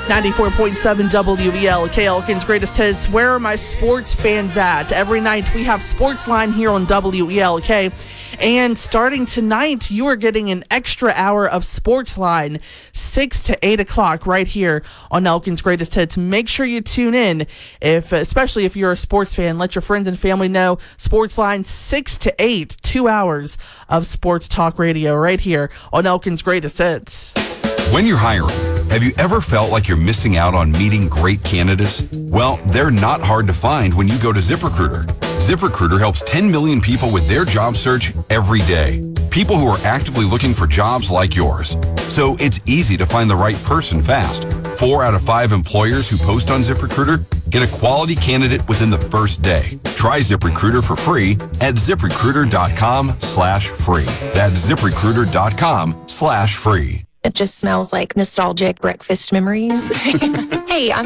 94.7 WELK, Elkin's Greatest Hits. Where are my sports fans at? Every night we have Sportsline here on WELK. And starting tonight, you are getting an extra hour of Sportsline, 6 to 8 o'clock right here on Elkin's Greatest Hits. Make sure you tune in, especially if you're a sports fan. Let your friends and family know. Sportsline, 6 to 8, 2 hours of sports talk radio right here on Elkin's Greatest Hits. When you're hiring, have you ever felt like you're missing out on meeting great candidates? Well, they're not hard to find when you go to ZipRecruiter. ZipRecruiter helps 10 million people with their job search every day. People who are actively looking for jobs like yours. So it's easy to find the right person fast. 4 out of 5 employers who post on ZipRecruiter get a quality candidate within the first day. Try ZipRecruiter for free at ZipRecruiter.com/free. That's ZipRecruiter.com/free. It just smells like nostalgic breakfast memories. Hey, I'm